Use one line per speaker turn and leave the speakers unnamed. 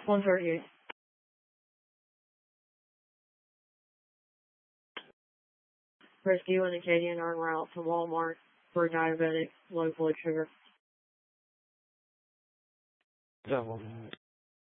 138. Rescue and Acadian are en route to Walmart for diabetic low blood sugar.
Double.